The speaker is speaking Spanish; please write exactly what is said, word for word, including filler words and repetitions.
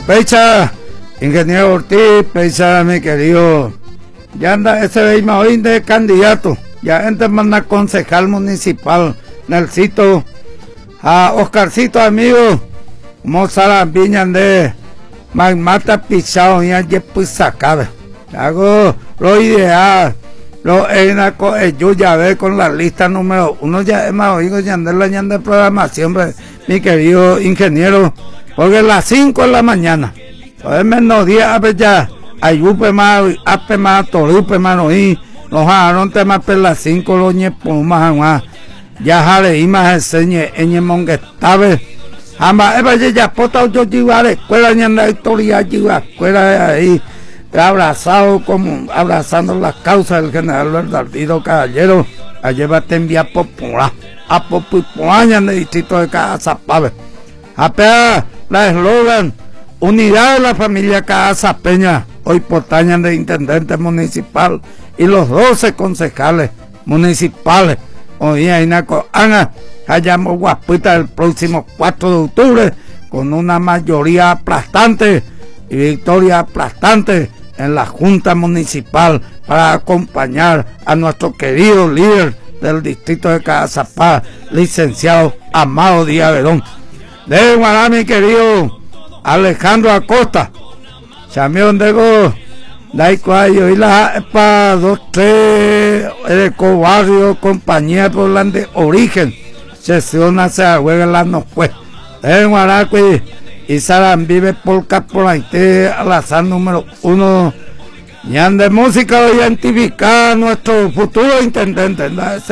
Pecha, ingeniero Ortiz, Pecha, mi querido, ya anda ese Beimaoín de candidato, ya gente manda concejal municipal, Nelsito, a Oscarcito, amigo, Mozart Viñan de Magmata Pisao, y allí pues sacaba, hago lo ideal, lo enaco, yo ya ve con la lista número uno, ya hemos oído ya de la de programación, mi querido ingeniero, porque a las cinco de la mañana, pues menos día, a ver ya, ayupe más, ape más, torupe más, no y, los aron temas por las cinco, los ñepos más, ya jale, y más enseñe, en monguetabe, jamás, es ya, pota, yo llevo a la escuela, ni en la historia, llevo a la escuela ahí, abrazado, como, abrazando las causas del general Bernardino Caballero, a llevarte enviar popular, a popular, en el distrito de Casapave, a pegar, la eslogan, unidad de la familia Casa Peña, hoy portañan de intendente municipal y los doce concejales municipales. Hoy en Ana, hallamos guapuita el próximo cuatro de octubre con una mayoría aplastante y victoria aplastante en la Junta Municipal para acompañar a nuestro querido líder del distrito de Casapá, licenciado Amado Díaz Verón. De Guará, mi querido Alejandro Acosta, Chamión de Go, Daicuayo y la para dos, tres, el cobarrio, compañía por la de origen, sesión se juega la no fue. De Guará, y Saran vive por Caporaite, al azar número uno, y de música identificar a nuestro futuro intendente.